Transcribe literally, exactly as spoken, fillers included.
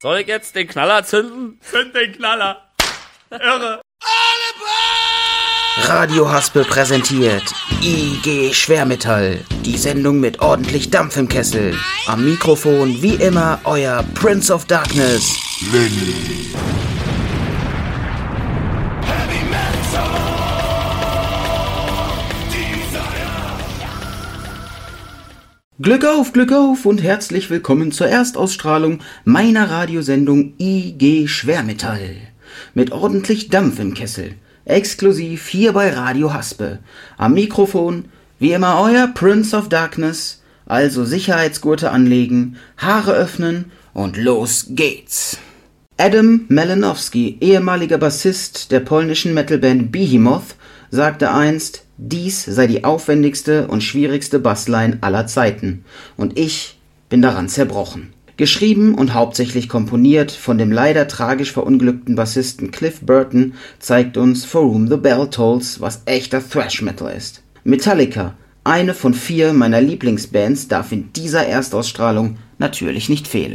Soll ich jetzt den Knaller zünden? Zünd den Knaller. Irre. Radio Haspel präsentiert I G Schwermetall, die Sendung mit ordentlich Dampf im Kessel. Am Mikrofon wie immer euer Prince of Darkness, Lenny. Glück auf, Glück auf und herzlich willkommen zur Erstausstrahlung meiner Radiosendung I G Schwermetall. Mit ordentlich Dampf im Kessel. Exklusiv hier bei Radio Haspel. Am Mikrofon, wie immer euer Prince of Darkness. Also Sicherheitsgurte anlegen, Haare öffnen und los geht's. Adam Malinowski, ehemaliger Bassist der polnischen Metalband Behemoth, sagte einst, dies sei die aufwendigste und schwierigste Bassline aller Zeiten. Und ich bin daran zerbrochen. Geschrieben und hauptsächlich komponiert von dem leider tragisch verunglückten Bassisten Cliff Burton, zeigt uns For Whom the Bell Tolls, was echter Thrash Metal ist. Metallica, eine von vier meiner Lieblingsbands, darf in dieser Erstausstrahlung natürlich nicht fehlen.